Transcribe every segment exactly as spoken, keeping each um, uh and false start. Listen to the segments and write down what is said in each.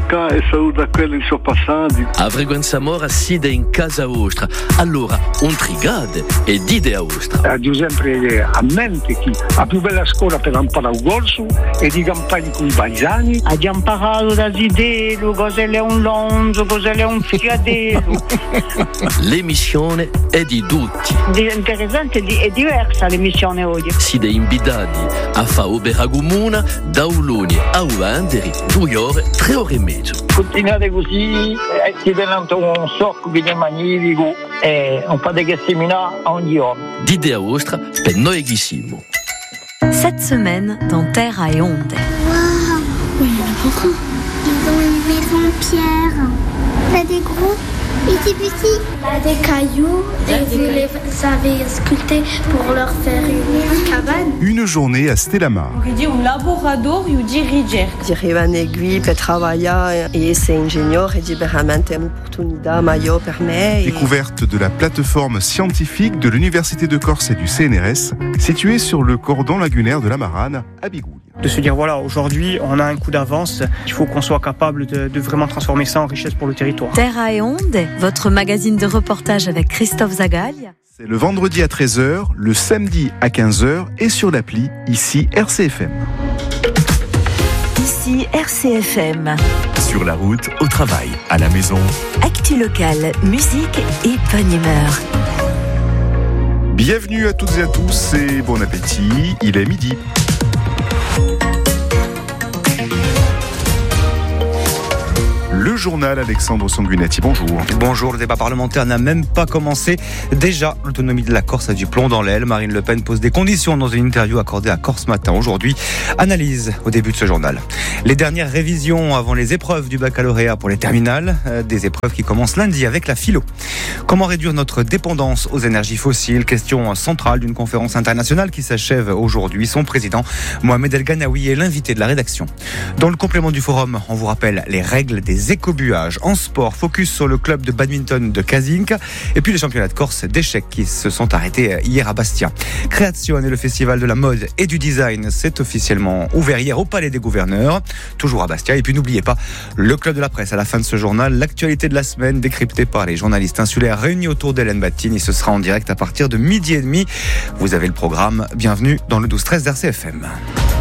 Luca e saluta quelli che sono passati. A frequenza mora siede in casa vostra. Allora, un trigade e dite a vostra. Ho sempre a mente che la più bella scuola per imparare il corso è di campare con i paesani. Abbiamo imparato da Zidelo, cos'è un lonzo, cos'è un fiadello. L'emissione è di tutti. È interessante e diversa l'emissione oggi. Siete invitati a fare opera comune da Uloni a Uvanderi, due ore, tre ore e mezzo. Continuate così, eh, siete un sacco di magnifico e un po' di seminare ogni giorno. Dite a vostra per noi che siamo. Cette semaine, dans Terre et Onde. Waouh, il y en a beaucoup. Ils ont une maison en pierre. T'as des gros petits petits. T'as des cailloux et vous les avez sculptés pour leur faire une cabane. Une journée à Stellamar. On dit un laboratório de ricerca. Direi qui per travailler et c'est ingénieur et veramente une opportunità maior per me. Découverte de la plateforme scientifique de l'Université de Corse et du C N R S, située sur le cordon lagunaire de la Marane, à Bigouille. De se dire, voilà, aujourd'hui, on a un coup d'avance, il faut qu'on soit capable de, de vraiment transformer ça en richesse pour le territoire. Terre et Onde, votre magazine de reportage avec Christophe Zagalia. C'est le vendredi à treize heures, le samedi à quinze heures et sur l'appli, ici R C F M. Ici R C F M. Sur la route, au travail, à la maison. Actu locale, musique et bonne humeur. Bienvenue à toutes et à tous et bon appétit, il est midi. Le journal Alexandre Sanguinetti, bonjour. Bonjour, le débat parlementaire n'a même pas commencé. Déjà, l'autonomie de la Corse a du plomb dans l'aile. Marine Le Pen pose des conditions dans une interview accordée à Corse Matin aujourd'hui. Analyse au début de ce journal. Les dernières révisions avant les épreuves du baccalauréat pour les terminales. Des épreuves qui commencent lundi avec la philo. Comment réduire notre dépendance aux énergies fossiles? Question centrale d'une conférence internationale qui s'achève aujourd'hui. Son président, Mohamed El Ganaoui, est l'invité de la rédaction. Dans le complément du forum, on vous rappelle les règles des écobuage. En sport, focus sur le club de badminton de Kazinka et puis les championnats de Corse d'échecs qui se sont arrêtés hier à Bastia. Création et le festival de la mode et du design s'est officiellement ouvert hier au Palais des Gouverneurs, toujours à Bastia. Et puis n'oubliez pas, le club de la presse à la fin de ce journal, l'actualité de la semaine décryptée par les journalistes insulaires réunis autour d'Hélène Battini. Ce sera en direct à partir de midi et demi. Vous avez le programme. Bienvenue dans le douze treize d'R C F M.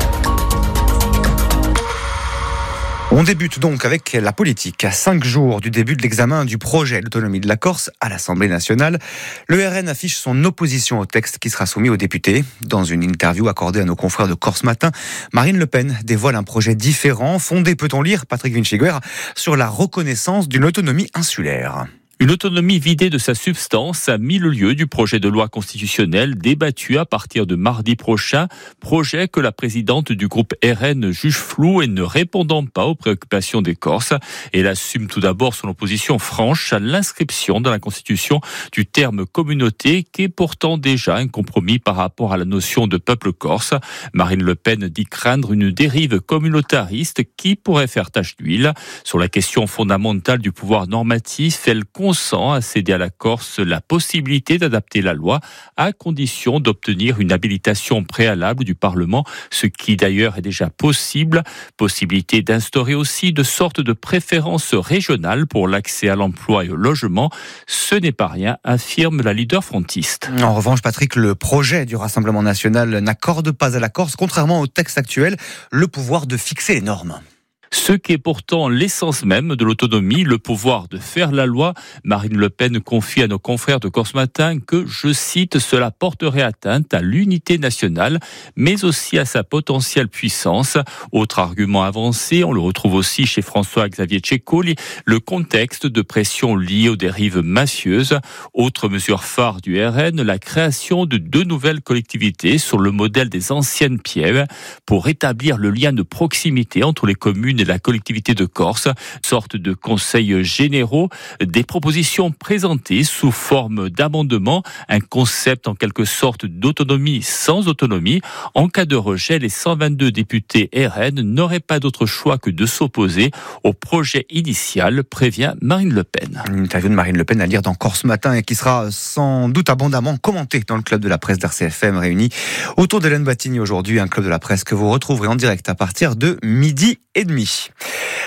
On débute donc avec la politique. À cinq jours du début de l'examen du projet d'autonomie de la Corse à l'Assemblée nationale, le R N affiche son opposition au texte qui sera soumis aux députés. Dans une interview accordée à nos confrères de Corse Matin, Marine Le Pen dévoile un projet différent, fondé, peut-on lire, Patrick Vinciguer, sur la reconnaissance d'une autonomie insulaire. Une autonomie vidée de sa substance a mis le lieu du projet de loi constitutionnelle débattu à partir de mardi prochain, projet que la présidente du groupe R N juge flou et ne répondant pas aux préoccupations des Corses. Elle assume tout d'abord son opposition franche à l'inscription dans la Constitution du terme communauté qui est pourtant déjà un compromis par rapport à la notion de peuple corse. Marine Le Pen dit craindre une dérive communautariste qui pourrait faire tache d'huile. Sur la question fondamentale du pouvoir normatif, elle consent à céder à la Corse la possibilité d'adapter la loi à condition d'obtenir une habilitation préalable du Parlement, ce qui d'ailleurs est déjà possible. Possibilité d'instaurer aussi de sortes de préférences régionales pour l'accès à l'emploi et au logement. Ce n'est pas rien, affirme la leader frontiste. En revanche, Patrick, le projet du Rassemblement national n'accorde pas à la Corse, contrairement au texte actuel, le pouvoir de fixer les normes. Ce qui est pourtant l'essence même de l'autonomie, le pouvoir de faire la loi. Marine Le Pen confie à nos confrères de Corse Matin que, je cite, cela porterait atteinte à l'unité nationale, mais aussi à sa potentielle puissance. Autre argument avancé, on le retrouve aussi chez François-Xavier Ceccoli, le contexte de pression lié aux dérives mafieuses. Autre mesure phare du R N, la création de deux nouvelles collectivités sur le modèle des anciennes Pièves pour établir le lien de proximité entre les communes et la collectivité de Corse, sorte de conseils généraux, des propositions présentées sous forme d'amendements, un concept en quelque sorte d'autonomie sans autonomie. En cas de rejet, les cent vingt-deux députés R N n'auraient pas d'autre choix que de s'opposer au projet initial, prévient Marine Le Pen. Une interview de Marine Le Pen à lire dans Corse Matin et qui sera sans doute abondamment commentée dans le club de la presse d'R C F M réuni autour d'Hélène Battini aujourd'hui, un club de la presse que vous retrouverez en direct à partir de midi et demi.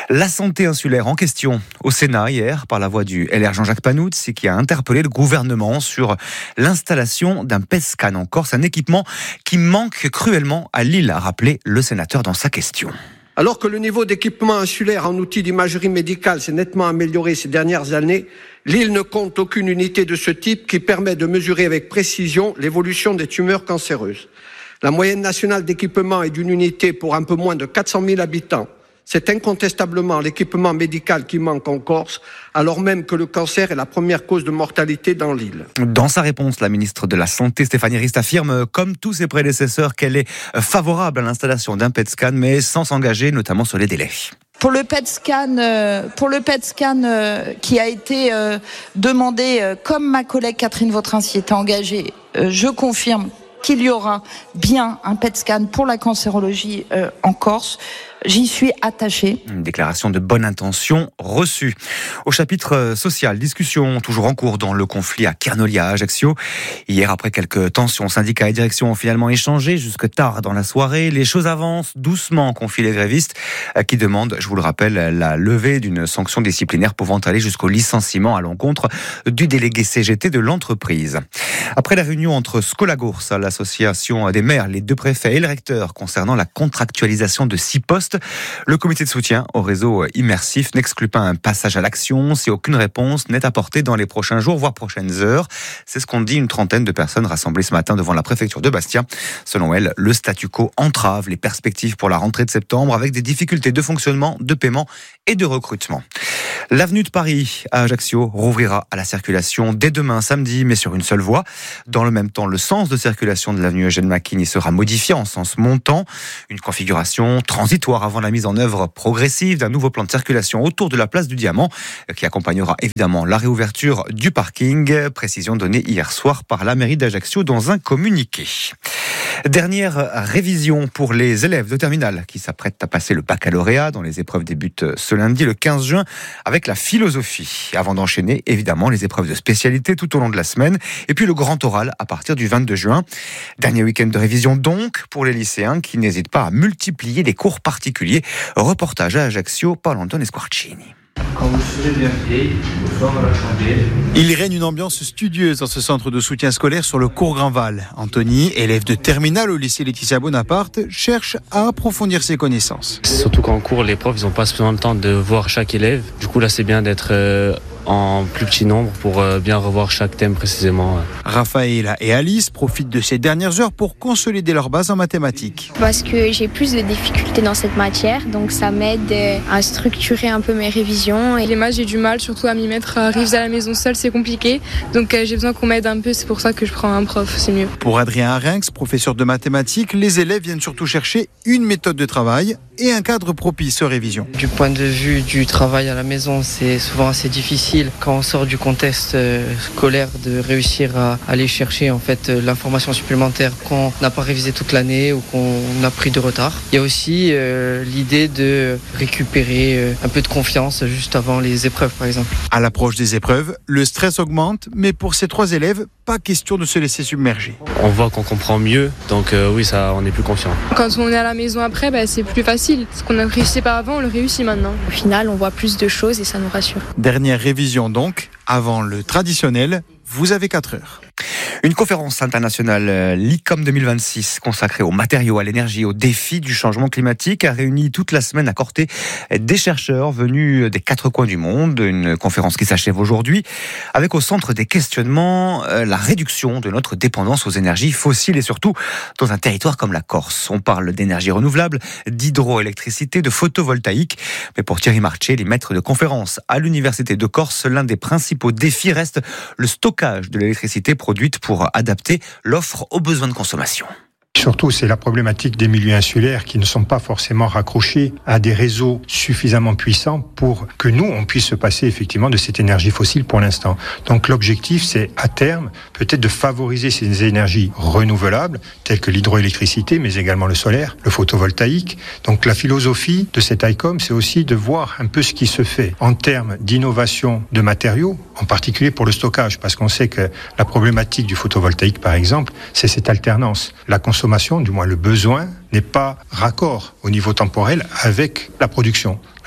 La santé insulaire en question au Sénat hier par la voix du L R Jean-Jacques Panunzi qui a interpellé le gouvernement sur l'installation d'un P E T scan en Corse, un équipement qui manque cruellement à Lille, a rappelé le sénateur dans sa question. Alors que le niveau d'équipement insulaire en outils d'imagerie médicale s'est nettement amélioré ces dernières années, l'île ne compte aucune unité de ce type qui permet de mesurer avec précision l'évolution des tumeurs cancéreuses. La moyenne nationale d'équipement est d'une unité pour un peu moins de quatre cent mille habitants. C'est incontestablement l'équipement médical qui manque en Corse, alors même que le cancer est la première cause de mortalité dans l'île. Dans sa réponse, la ministre de la Santé, Stéphanie Rist, affirme, comme tous ses prédécesseurs, qu'elle est favorable à l'installation d'un P E T scan, mais sans s'engager notamment sur les délais. Pour le P E T scan, euh, pour le P E T scan euh, qui a été euh, demandé, euh, comme ma collègue Catherine Vautrin s'y était engagée, euh, je confirme qu'il y aura bien un P E T scan pour la cancérologie euh, en Corse. J'y suis attachée. Une déclaration de bonne intention reçue. Au chapitre social, discussion toujours en cours dans le conflit à Kernolia, à Ajaccio. Hier, après quelques tensions, syndicats et direction ont finalement échangé jusque tard dans la soirée. Les choses avancent doucement, confient les grévistes qui demandent, je vous le rappelle, la levée d'une sanction disciplinaire pouvant aller jusqu'au licenciement à l'encontre du délégué C G T de l'entreprise. Après la réunion entre Scolagours, l'association des maires, les deux préfets et le recteur concernant la contractualisation de six postes, le comité de soutien au réseau immersif n'exclut pas un passage à l'action si aucune réponse n'est apportée dans les prochains jours, voire prochaines heures. C'est ce qu'ont dit une trentaine de personnes rassemblées ce matin devant la préfecture de Bastia. Selon elles, le statu quo entrave les perspectives pour la rentrée de septembre avec des difficultés de fonctionnement, de paiement et de recrutement. L'avenue de Paris à Ajaccio rouvrira à la circulation dès demain samedi, mais sur une seule voie. Dans le même temps, le sens de circulation de l'avenue Eugène Macquigny sera modifié en sens montant. Une configuration transitoire avant la mise en œuvre progressive d'un nouveau plan de circulation autour de la place du Diamant, qui accompagnera évidemment la réouverture du parking. Précision donnée hier soir par la mairie d'Ajaccio dans un communiqué. Dernière révision pour les élèves de terminale qui s'apprêtent à passer le baccalauréat, dont les épreuves débutent ce lundi, le quinze juin, avec la philosophie. Avant d'enchaîner, évidemment, les épreuves de spécialité tout au long de la semaine, et puis le grand oral à partir du vingt-deux juin. Dernier week-end de révision donc pour les lycéens qui n'hésitent pas à multiplier les cours particuliers. Reportage à Ajaccio par Anton Esquarcini. Quand vous serez bien pied, au fond de la chandelle. Il règne une ambiance studieuse dans ce centre de soutien scolaire sur le cours Grandval. Anthony, élève de terminale au lycée Laetitia Bonaparte, cherche à approfondir ses connaissances. Surtout qu'en cours, les profs, ils n'ont pas suffisamment le temps de voir chaque élève. Du coup, là, c'est bien d'être euh, en plus petit nombre pour euh, bien revoir chaque thème précisément. Raphaël et Alice profitent de ces dernières heures pour consolider leur base en mathématiques. Parce que j'ai plus de difficultés dans cette matière, donc ça m'aide à structurer un peu mes révisions. Les maths, j'ai du mal, surtout à m'y mettre. À réviser à la maison seule, c'est compliqué. Donc euh, j'ai besoin qu'on m'aide un peu, c'est pour ça que je prends un prof, c'est mieux. Pour Adrien Arinx, professeur de mathématiques, les élèves viennent surtout chercher une méthode de travail et un cadre propice aux révisions. Du point de vue du travail à la maison, c'est souvent assez difficile quand on sort du contexte scolaire de réussir à aller chercher en fait l'information supplémentaire qu'on n'a pas révisé toute l'année ou qu'on a pris de retard. Il y a aussi euh, l'idée de récupérer euh, un peu de confiance juste avant les épreuves par exemple. À l'approche des épreuves, le stress augmente, mais pour ces trois élèves, pas question de se laisser submerger. On voit qu'on comprend mieux, donc euh, oui, ça, on est plus confiant. Quand on est à la maison après, bah, c'est plus facile. Ce qu'on a réussi par avant, on le réussit maintenant. Au final, on voit plus de choses et ça nous rassure. Dernière révision donc, avant le traditionnel, vous avez quatre heures. Une conférence internationale, l'I C O M deux mille vingt-six, consacrée aux matériaux, à l'énergie, aux défis du changement climatique, a réuni toute la semaine à Corté des chercheurs venus des quatre coins du monde. Une conférence qui s'achève aujourd'hui, avec au centre des questionnements la réduction de notre dépendance aux énergies fossiles et surtout dans un territoire comme la Corse. On parle d'énergie renouvelable, d'hydroélectricité, de photovoltaïque. Mais pour Thierry Marché, les maîtres de conférence à l'Université de Corse, l'un des principaux défis reste le stockage de l'électricité produite pour adapter l'offre aux besoins de consommation. Surtout, c'est la problématique des milieux insulaires qui ne sont pas forcément raccrochés à des réseaux suffisamment puissants pour que nous, on puisse se passer effectivement de cette énergie fossile pour l'instant. Donc l'objectif, c'est à terme, peut-être de favoriser ces énergies renouvelables, telles que l'hydroélectricité, mais également le solaire, le photovoltaïque. Donc la philosophie de cet I C O M, c'est aussi de voir un peu ce qui se fait en termes d'innovation de matériaux, en particulier pour le stockage, parce qu'on sait que la problématique du photovoltaïque, par exemple, c'est cette alternance. La consommation, du moins le besoin, n'est pas raccord au niveau temporel avec la production.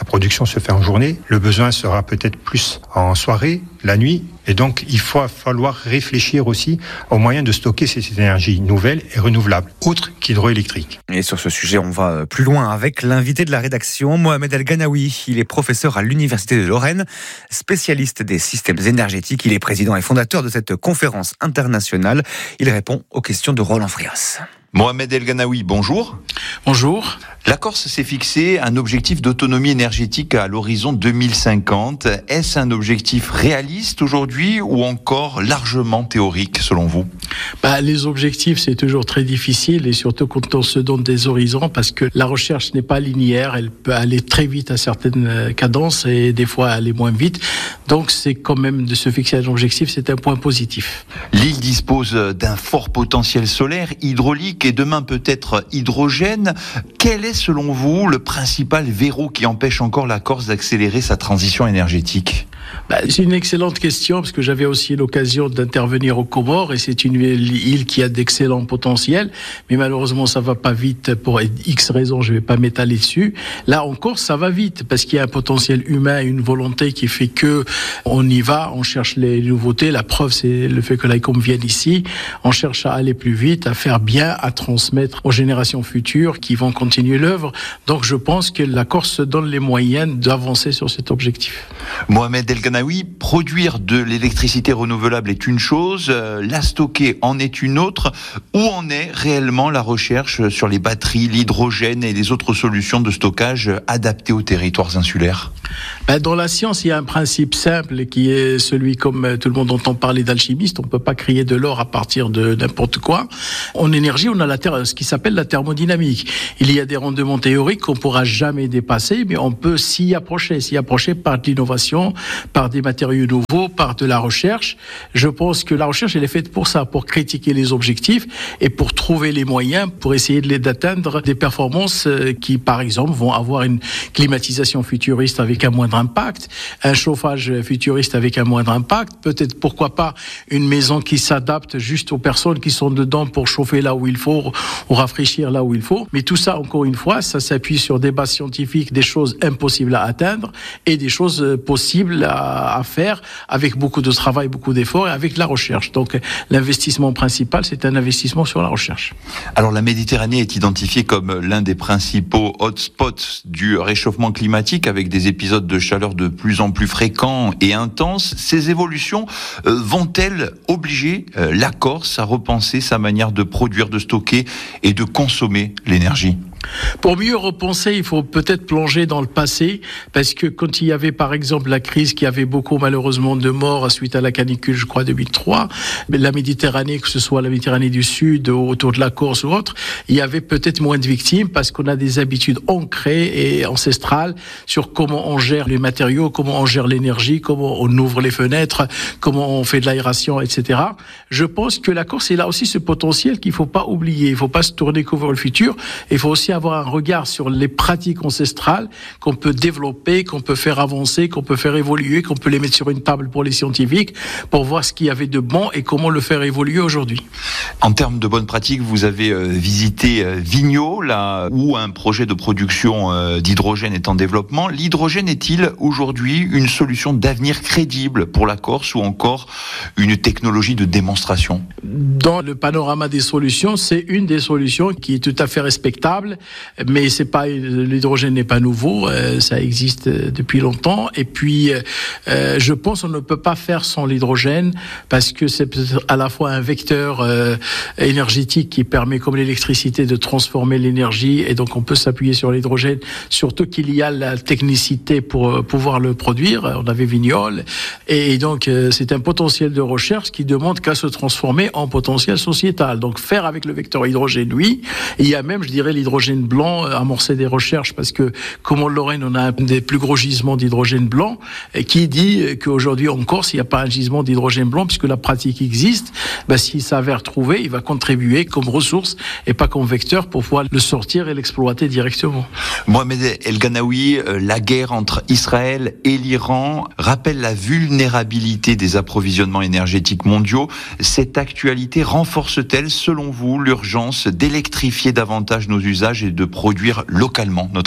La production se fait en journée, le besoin sera peut-être plus en soirée, la nuit, et donc il va falloir réfléchir aussi aux moyens de stocker cette énergie nouvelle et renouvelable, autre qu'hydroélectrique. Et sur ce sujet, on va plus loin avec l'invité de la rédaction, Mohamed El Ganaoui. Il est professeur à l'Université de Lorraine, spécialiste des systèmes énergétiques. Il est président et fondateur de cette conférence internationale. Il répond aux questions de Roland Frias. Mohamed El Ganaoui, bonjour. Bonjour. La Corse s'est fixé un objectif d'autonomie énergétique à l'horizon deux mille cinquante. Est-ce un objectif réaliste aujourd'hui ou encore largement théorique selon vous ? Bah, les objectifs, c'est toujours très difficile et surtout quand on se donne des horizons parce que la recherche n'est pas linéaire, elle peut aller très vite à certaines cadences et des fois aller moins vite. Donc c'est quand même de se fixer un objectif, c'est un point positif. L'île dispose d'un fort potentiel solaire, hydraulique et demain peut-être hydrogène. Quel est selon vous le principal verrou qui empêche encore la Corse d'accélérer sa transition énergétique ? Bah, c'est une excellente question parce que j'avais aussi l'occasion d'intervenir aux Comores et c'est une île qui a d'excellents potentiels, mais malheureusement ça va pas vite pour X raisons, je vais pas m'étaler dessus. Là en Corse ça va vite parce qu'il y a un potentiel humain, une volonté qui fait que on y va, on cherche les nouveautés. La preuve c'est le fait que l'ICOM vienne ici, on cherche à aller plus vite, à faire bien, à transmettre aux générations futures qui vont continuer l'œuvre. Donc je pense que la Corse se donne les moyens d'avancer sur cet objectif. Mohamed El Ganaoui, produire de l'électricité renouvelable est une chose, euh, la stocker en est une autre. Où en est réellement la recherche sur les batteries, l'hydrogène et les autres solutions de stockage adaptées aux territoires insulaires ? Ben, dans la science, il y a un principe simple qui est celui, comme tout le monde entend parler d'alchimiste, on ne peut pas créer de l'or à partir de n'importe quoi. En énergie, on a la ter- ce qui s'appelle la thermodynamique. Il y a des rendements théoriques qu'on ne pourra jamais dépasser, mais on peut s'y approcher, s'y approcher par de l'innovation, par des matériaux nouveaux, par de la recherche. Je pense que la recherche, elle est faite pour ça, pour critiquer les objectifs et pour trouver les moyens pour essayer de les d'atteindre des performances qui, par exemple, vont avoir une climatisation futuriste avec un moindre impact, un chauffage futuriste avec un moindre impact, peut-être, pourquoi pas, une maison qui s'adapte juste aux personnes qui sont dedans pour chauffer là où il faut ou rafraîchir là où il faut. Mais tout ça, encore une fois, ça s'appuie sur des bases scientifiques, des choses impossibles à atteindre et des choses possibles à, à faire avec beaucoup de travail, beaucoup d'efforts et avec la recherche. Donc, l'investissement principal, c'est un investissement sur la recherche. Alors, la Méditerranée est identifiée comme l'un des principaux hotspots du réchauffement climatique avec des épisodes de chaleur de plus en plus fréquents et intenses. Ces évolutions euh, vont-elles obliger euh, la Corse à repenser sa manière de produire, de stocker et de consommer l'énergie ? Pour mieux repenser, il faut peut-être plonger dans le passé, parce que quand il y avait par exemple la crise qui avait beaucoup malheureusement de morts suite à la canicule, je crois deux mille trois, la Méditerranée, que ce soit la Méditerranée du Sud, autour de la Corse ou autre, il y avait peut-être moins de victimes parce qu'on a des habitudes ancrées et ancestrales sur comment on gère les matériaux, comment on gère l'énergie, comment on ouvre les fenêtres, comment on fait de l'aération, et cetera. Je pense que la Corse, elle a aussi ce potentiel qu'il faut pas oublier. Il faut pas se tourner que vers le futur. Il faut aussi avoir un regard sur les pratiques ancestrales qu'on peut développer, qu'on peut faire avancer, qu'on peut faire évoluer, qu'on peut les mettre sur une table pour les scientifiques pour voir ce qu'il y avait de bon et comment le faire évoluer aujourd'hui. En termes de bonnes pratiques, vous avez euh, visité euh, Vigno, là où un projet de production euh, d'hydrogène est en développement. L'hydrogène est-il aujourd'hui une solution d'avenir crédible pour la Corse ou encore une technologie de démonstration ? Dans le panorama des solutions, c'est une des solutions qui est tout à fait respectable. Mais c'est pas, l'hydrogène n'est pas nouveau, euh, ça existe depuis longtemps. Et puis, euh, je pense qu'on ne peut pas faire sans l'hydrogène parce que c'est à la fois un vecteur euh, énergétique qui permet, comme l'électricité, de transformer l'énergie. Et donc, on peut s'appuyer sur l'hydrogène, surtout qu'il y a la technicité pour pouvoir le produire. On avait Vignol. Et donc, euh, c'est un potentiel de recherche qui demande qu'à se transformer en potentiel sociétal. Donc, faire avec le vecteur hydrogène, oui. Et il y a même, je dirais, l'hydrogène blanc, amorcer des recherches parce que, comme en Lorraine, on a un des plus gros gisements d'hydrogène blanc et qui dit qu'aujourd'hui en Corse, il n'y a pas un gisement d'hydrogène blanc puisque la pratique existe. Ben, s'il s'avère trouvé, il va contribuer comme ressource et pas comme vecteur pour pouvoir le sortir et l'exploiter directement. Mohamed El Ganaoui, la guerre entre Israël et l'Iran rappelle la vulnérabilité des approvisionnements énergétiques mondiaux. Cette actualité renforce-t-elle, selon vous, l'urgence d'électrifier davantage nos usages et de produire localement notre énergie ?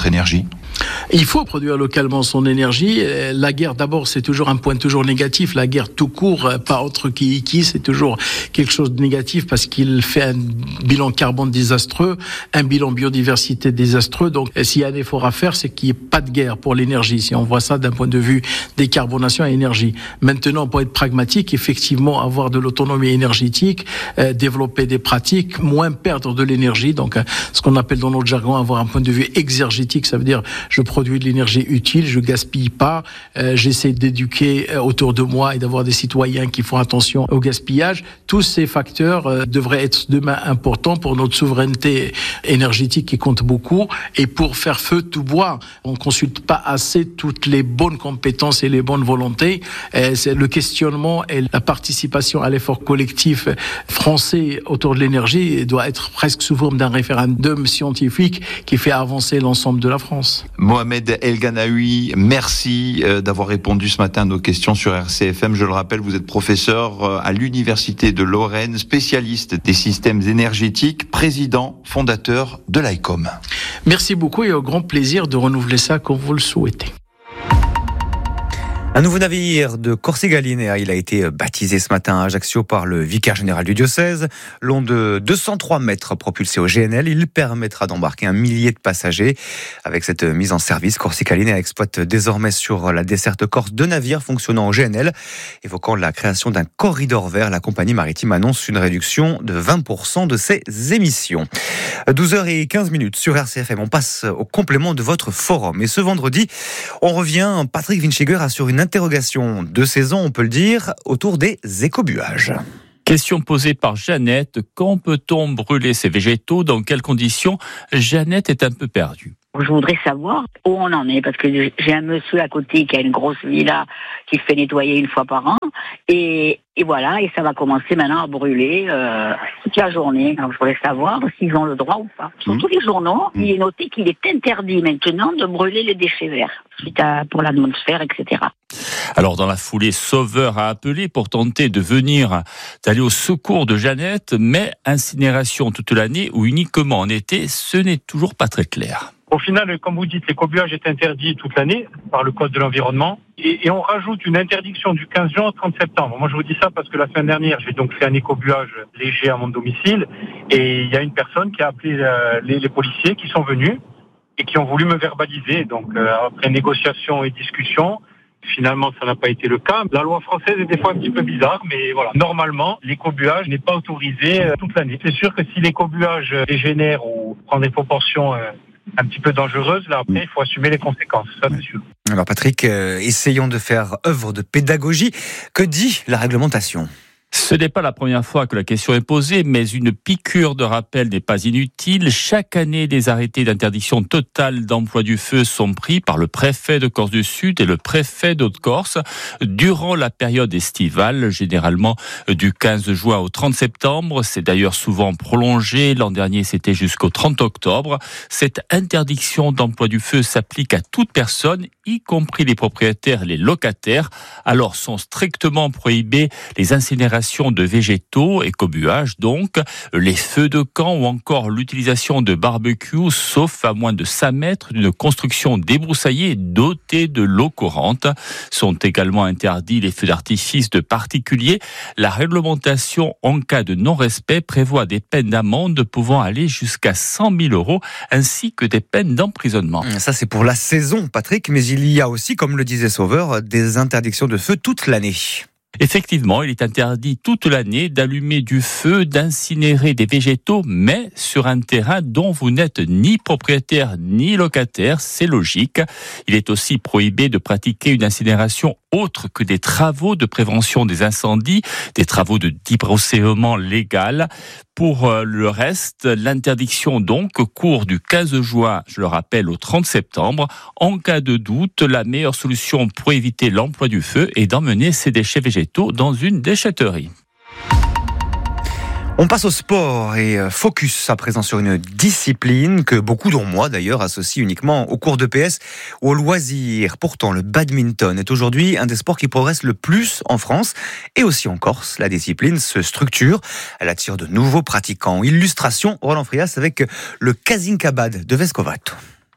Il faut produire localement son énergie. La guerre, d'abord, c'est toujours un point toujours négatif. La guerre tout court, pas entre qui et qui, c'est toujours quelque chose de négatif parce qu'il fait un bilan carbone désastreux, un bilan biodiversité désastreux. Donc, s'il y a un effort à faire, c'est qu'il n'y ait pas de guerre pour l'énergie. Si on voit ça d'un point de vue décarbonation et énergie. Maintenant, pour être pragmatique, effectivement, avoir de l'autonomie énergétique, euh, développer des pratiques, moins perdre de l'énergie. Donc, euh, ce qu'on appelle dans notre jargon avoir un point de vue exergétique, ça veut dire je produis de l'énergie utile, je gaspille pas, euh, j'essaie d'éduquer euh, autour de moi et d'avoir des citoyens qui font attention au gaspillage. Tous ces facteurs euh, devraient être demain importants pour notre souveraineté énergétique qui compte beaucoup et pour faire feu tout bois. On consulte pas assez toutes les bonnes compétences et les bonnes volontés. Et c'est le questionnement et la participation à l'effort collectif français autour de l'énergie doit être presque sous forme d'un référendum scientifique qui fait avancer l'ensemble de la France. Mohamed El Ganaoui, merci d'avoir répondu ce matin à nos questions sur R C F M. Je le rappelle, vous êtes professeur à l'Université de Lorraine, spécialiste des systèmes énergétiques, président fondateur de l'A I C O M. Merci beaucoup et au grand plaisir de renouveler ça comme vous le souhaitez. Un nouveau navire de Corsica-Linea, il a été baptisé ce matin à Ajaccio par le vicaire général du diocèse. Long de deux cent trois mètres propulsé au G N L, il permettra d'embarquer un millier de passagers. Avec cette mise en service, Corsica-Linea exploite désormais sur la desserte corse deux navires fonctionnant au G N L. Évoquant la création d'un corridor vert, la compagnie maritime annonce une réduction de vingt pour cent de ses émissions. douze heures quinze sur R C F M, on passe au complément de votre forum. Et ce vendredi, on revient, Patrick Winchiger assure une interrogation de saison, on peut le dire, autour des écobuages. Question posée par Jeannette. Quand peut-on brûler ces végétaux? Dans quelles conditions? Jeannette est un peu perdue. Je voudrais savoir où on en est, parce que j'ai un monsieur à côté qui a une grosse villa qui se fait nettoyer une fois par an, et, et voilà, et ça va commencer maintenant à brûler euh, toute la journée. Alors je voudrais savoir s'ils ont le droit ou pas. Sur mmh. tous les journaux, mmh. il est noté qu'il est interdit maintenant de brûler les déchets verts, suite à, pour l'atmosphère, et cetera. Alors dans la foulée, Sauveur a appelé pour tenter de venir, d'aller au secours de Jeannette, mais incinération toute l'année ou uniquement en été, ce n'est toujours pas très clair. Au final, comme vous dites, l'écobuage est interdit toute l'année par le Code de l'environnement et, et on rajoute une interdiction du quinze juin au trente septembre. Moi, je vous dis ça parce que la semaine dernière, j'ai donc fait un écobuage léger à mon domicile et il y a une personne qui a appelé euh, les, les policiers qui sont venus et qui ont voulu me verbaliser. Donc, euh, après négociation et discussion, finalement, ça n'a pas été le cas. La loi française est des fois un petit peu bizarre, mais voilà. Normalement, l'écobuage n'est pas autorisé euh, toute l'année. C'est sûr que si l'écobuage dégénère ou prend des proportions euh, un petit peu dangereuse, là après il faut assumer les conséquences, ça c'est sûr. Alors Patrick, euh, essayons de faire œuvre de pédagogie. Que dit la réglementation ? Ce n'est pas la première fois que la question est posée, mais une piqûre de rappel n'est pas inutile. Chaque année, des arrêtés d'interdiction totale d'emploi du feu sont pris par le préfet de Corse du Sud et le préfet d'Haute-Corse durant la période estivale, généralement du quinze juin au trente septembre. C'est d'ailleurs souvent prolongé. L'an dernier, c'était jusqu'au trente octobre. Cette interdiction d'emploi du feu s'applique à toute personne, y compris les propriétaires et les locataires. Alors sont strictement prohibées les incinérations de végétaux, écobuages donc, les feux de camp ou encore l'utilisation de barbecue, sauf à moins de cinq mètres d'une construction débroussaillée dotée de l'eau courante. Sont également interdits les feux d'artifice de particuliers. La réglementation en cas de non-respect prévoit des peines d'amende pouvant aller jusqu'à cent mille euros ainsi que des peines d'emprisonnement. Ça c'est pour la saison, Patrick, mais il y a aussi, comme le disait Sauveur, des interdictions de feu toute l'année. Effectivement, il est interdit toute l'année d'allumer du feu, d'incinérer des végétaux, mais sur un terrain dont vous n'êtes ni propriétaire ni locataire, c'est logique. Il est aussi prohibé de pratiquer une incinération autre que des travaux de prévention des incendies, des travaux de débroussaillement légal. Pour le reste, l'interdiction donc court du quinze juin, je le rappelle, au trente septembre. En cas de doute, la meilleure solution pour éviter l'emploi du feu est d'emmener ces déchets végétaux dans une déchetterie. On passe au sport et focus à présent sur une discipline que beaucoup, dont moi d'ailleurs, associent uniquement aux cours d'E P S ou aux loisirs. Pourtant, le badminton est aujourd'hui un des sports qui progresse le plus en France et aussi en Corse. La discipline se structure, elle attire de nouveaux pratiquants. Illustration, Roland Frias avec le Kasinkabad de Vescovato.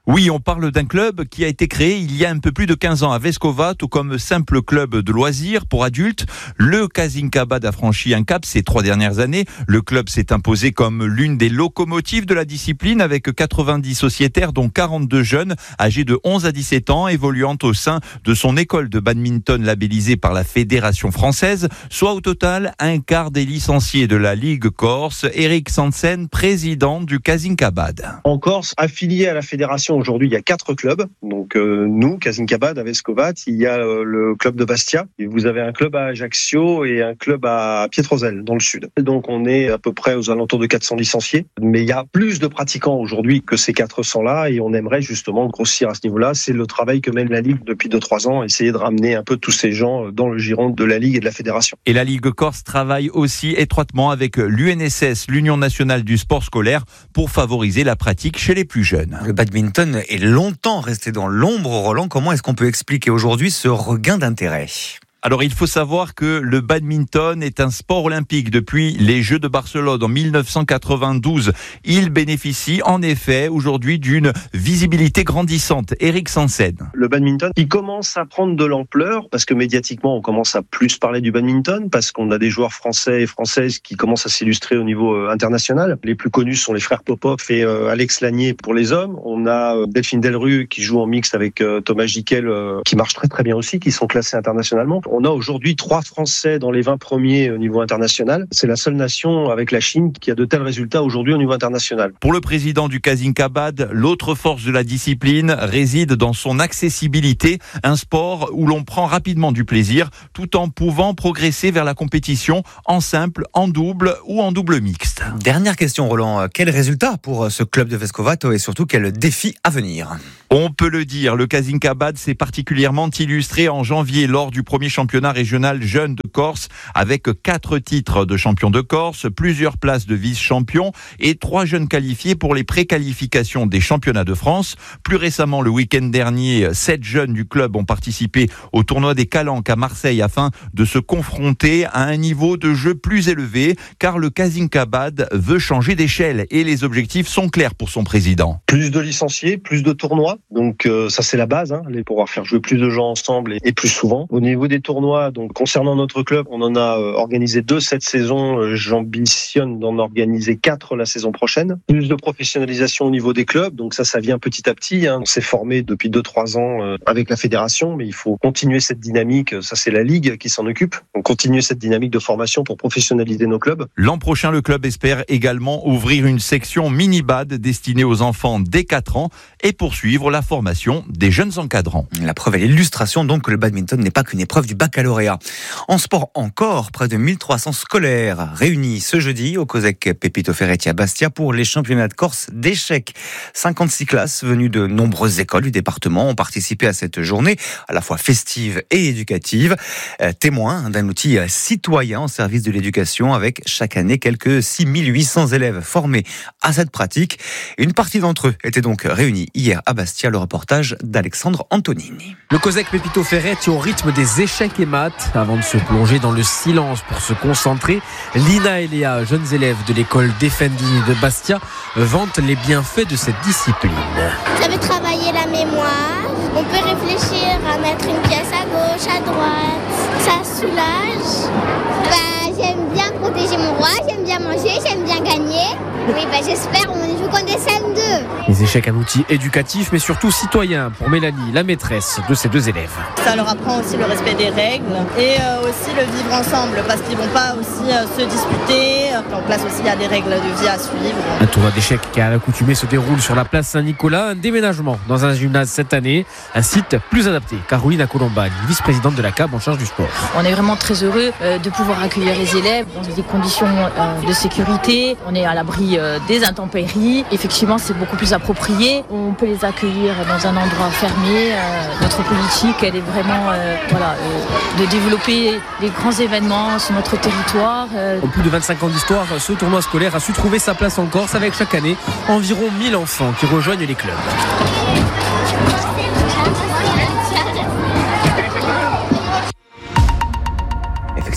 Oui, on parle d'un club qui a été créé il y a un peu plus de quinze ans à Vescova, tout comme simple club de loisirs pour adultes. Le Kazincabad a franchi un cap ces trois dernières années. Le club s'est imposé comme l'une des locomotives de la discipline avec quatre-vingt-dix sociétaires, dont quarante-deux jeunes âgés de onze à dix-sept ans, évoluant au sein de son école de badminton labellisée par la Fédération française, soit au total un quart des licenciés de la Ligue Corse. Eric Sansen, président du Kazincabad. En Corse, affilié à la fédération, aujourd'hui, il y a quatre clubs. Donc, euh, nous, Kazincabad, à Vescovat, il y a euh, le club de Bastia. Et vous avez un club à Ajaccio et un club à Pietrozelle, dans le sud. Donc, on est à peu près aux alentours de quatre cents licenciés. Mais il y a plus de pratiquants aujourd'hui que ces quatre cents-là. Et on aimerait justement grossir à ce niveau-là. C'est le travail que mène la Ligue depuis deux trois ans. Essayer de ramener un peu tous ces gens dans le giron de la Ligue et de la fédération. Et la Ligue Corse travaille aussi étroitement avec l'U N S S, l'Union nationale du sport scolaire, pour favoriser la pratique chez les plus jeunes. Le badminton est longtemps resté dans l'ombre, Roland. Comment est-ce qu'on peut expliquer aujourd'hui ce regain d'intérêt ? Alors, il faut savoir que le badminton est un sport olympique depuis les Jeux de Barcelone en dix-neuf cent quatre-vingt-douze. Il bénéficie en effet aujourd'hui d'une visibilité grandissante. Eric Sansen. Le badminton, il commence à prendre de l'ampleur parce que médiatiquement, on commence à plus parler du badminton parce qu'on a des joueurs français et françaises qui commencent à s'illustrer au niveau international. Les plus connus sont les frères Popov et euh, Alex Lanier pour les hommes. On a euh, Delphine Delru qui joue en mixte avec euh, Thomas Giquel euh, qui marche très très bien aussi, qui sont classés internationalement. On a aujourd'hui trois Français dans les vingt premiers au niveau international. C'est la seule nation avec la Chine qui a de tels résultats aujourd'hui au niveau international. Pour le président du Kazincabad, l'autre force de la discipline réside dans son accessibilité, un sport où l'on prend rapidement du plaisir tout en pouvant progresser vers la compétition en simple, en double ou en double mixte. Dernière question, Roland. Quel résultat pour ce club de Vescovato et surtout quel défi à venir ? On peut le dire, le Kazincabad s'est particulièrement illustré en janvier lors du premier championnat régional jeune de Corse avec quatre titres de champion de Corse, plusieurs places de vice-champion et trois jeunes qualifiés pour les préqualifications des championnats de France. Plus récemment, le week-end dernier, sept jeunes du club ont participé au tournoi des Calanques à Marseille afin de se confronter à un niveau de jeu plus élevé car le Kazincabad veut changer d'échelle et les objectifs sont clairs pour son président. Plus de licenciés, plus de tournois. Donc euh, ça c'est la base, hein, pouvoir faire jouer plus de gens ensemble et, et plus souvent. Au niveau des tournois, donc concernant notre club, on en a euh, organisé deux cette saison. Euh, j'ambitionne d'en organiser quatre la saison prochaine. Plus de professionnalisation au niveau des clubs, donc ça, ça vient petit à petit. Hein. On s'est formé depuis deux trois ans euh, avec la fédération, mais il faut continuer cette dynamique. Ça c'est la Ligue qui s'en occupe. On continue cette dynamique de formation pour professionnaliser nos clubs. L'an prochain, le club espère également ouvrir une section mini-bad destinée aux enfants dès quatre ans et poursuivre la formation des jeunes encadrants. La preuve et l'illustration donc que le badminton n'est pas qu'une épreuve du baccalauréat. En sport encore, près de mille trois cents scolaires réunis ce jeudi au COSEC Pepito Ferretti à Bastia pour les championnats de Corse d'échecs. cinquante-six classes venues de nombreuses écoles du département ont participé à cette journée à la fois festive et éducative, euh, témoin d'un outil citoyen au service de l'éducation avec chaque année quelques six mille huit cents élèves formés à cette pratique. Une partie d'entre eux étaient donc réunis hier à Bastia. Le reportage d'Alexandre Antonini. Le COSEC Pepito Ferretti au rythme des échecs et maths. Avant de se plonger dans le silence pour se concentrer, Lina et Léa, jeunes élèves de l'école Defendini de Bastia, vantent les bienfaits de cette discipline. Ça veut travailler la mémoire. On peut réfléchir à mettre une pièce à gauche, à droite. Ça soulage. Bah, j'aime bien protéger mon roi, j'aime bien manger, j'aime bien gagner. Oui, bah, j'espère, on joue contre des C M deux. Les échecs, un outil éducatif, mais surtout citoyen pour Mélanie, la maîtresse de ces deux élèves. Ça leur apprend aussi le respect des règles et euh, aussi le vivre ensemble, parce qu'ils ne vont pas aussi euh, se disputer. En place aussi, il y a des règles de vie à suivre. Un tournoi d'échecs qui à l'accoutumée se déroule sur la place Saint-Nicolas. Un déménagement dans un gymnase cette année, un site plus adapté. Carolina Colombani, vice-présidente de la C A B en charge du sport. On est vraiment très heureux euh, de pouvoir accueillir les élèves dans des conditions euh, de sécurité. On est à l'abri euh, des intempéries. Effectivement, c'est beaucoup plus approprié. On peut les accueillir dans un endroit fermé. Euh, notre politique, elle est vraiment euh, voilà, euh, de développer des grands événements sur notre territoire. Euh. En plus de vingt-cinq ans d'histoire, ce tournoi scolaire a su trouver sa place en Corse avec chaque année environ mille enfants qui rejoignent les clubs.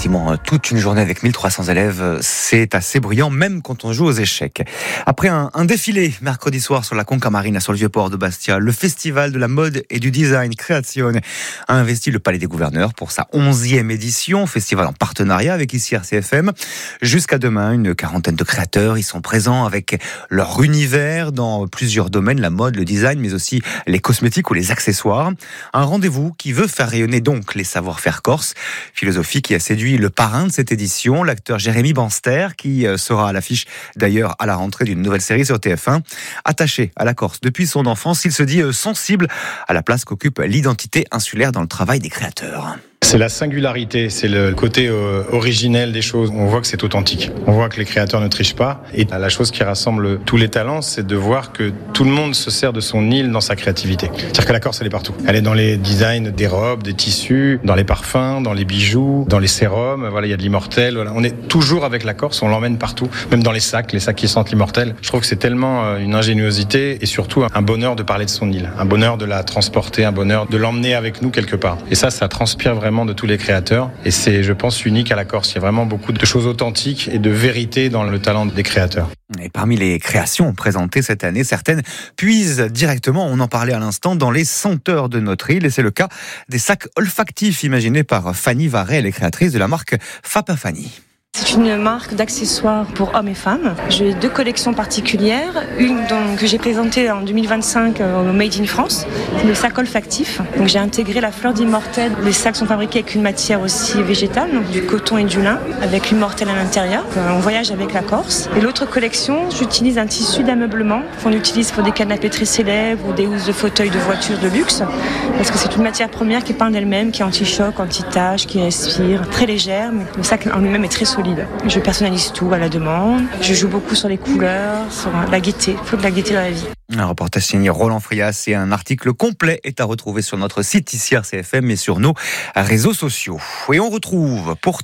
effectivement, toute une journée avec mille trois cents élèves, c'est assez bruyant, même quand on joue aux échecs. Après un, un défilé mercredi soir sur la Conca Marina, sur le Vieux-Port de Bastia, le festival de la mode et du design Creazione a investi le Palais des Gouverneurs pour sa onzième édition, festival en partenariat avec ici R C F M. Jusqu'à demain, une quarantaine de créateurs y sont présents avec leur univers dans plusieurs domaines, la mode, le design, mais aussi les cosmétiques ou les accessoires. Un rendez-vous qui veut faire rayonner donc les savoir-faire corses. Philosophie qui a séduit le parrain de cette édition, l'acteur Jérémy Banster, qui sera à l'affiche d'ailleurs à la rentrée d'une nouvelle série sur T F un. Attaché à la Corse depuis son enfance, il se dit sensible à la place qu'occupe l'identité insulaire dans le travail des créateurs. C'est la singularité, c'est le côté euh, originel des choses. On voit que c'est authentique. On voit que les créateurs ne trichent pas. Et la chose qui rassemble tous les talents, c'est de voir que tout le monde se sert de son île dans sa créativité. C'est-à-dire que la Corse, elle est partout. Elle est dans les designs des robes, des tissus, dans les parfums, dans les bijoux, dans les sérums. Voilà, il y a de l'immortel. Voilà. On est toujours avec la Corse, on l'emmène partout. Même dans les sacs, les sacs qui sentent l'immortel. Je trouve que c'est tellement euh, une ingéniosité et surtout un bonheur de parler de son île. Un bonheur de la transporter, un bonheur de l'emmener avec nous quelque part. Et ça, ça transpire vraiment de tous les créateurs et c'est, je pense, unique à la Corse. Il y a vraiment beaucoup de choses authentiques et de vérité dans le talent des créateurs. Et parmi les créations présentées cette année, certaines puisent directement, on en parlait à l'instant, dans les senteurs de notre île et c'est le cas des sacs olfactifs imaginés par Fanny Varret, elle est créatrice de la marque Fapa Fanny. C'est une marque d'accessoires pour hommes et femmes. J'ai deux collections particulières. Une dont, que j'ai présentée en deux mille vingt-cinq au Made in France, le sac olfactif. Donc j'ai intégré la fleur d'immortel. Les sacs sont fabriqués avec une matière aussi végétale, donc du coton et du lin, avec l'immortel à l'intérieur. On voyage avec la Corse. Et l'autre collection, j'utilise un tissu d'ameublement qu'on utilise pour des canapés très célèbres ou des housses de fauteuils de voitures de luxe. Parce que c'est une matière première qui est peinte d'elle-même, qui est anti-choc, anti-tache, qui respire, très légère, mais le sac en lui-même est très solide. Je personnalise tout à la demande. Je joue beaucoup sur les couleurs, sur la gaieté. Il faut de la gaieté dans la vie. Un reportage signé Roland Frias et un article complet est à retrouver sur notre site ici R C F M et sur nos réseaux sociaux. Et on retrouve pour